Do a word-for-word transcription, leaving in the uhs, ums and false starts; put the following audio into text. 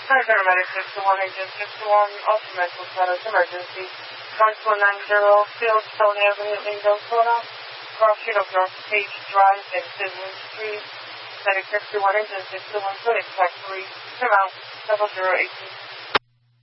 Hi, paramedic six one, agent six one, ultimate status emergency. one two nine zero, Fieldstone Avenue, Minnesota. Cross street of North Page Drive and Sidney Street. Medic six one, agent six one, clinic factory. Come out, double zero eighteen.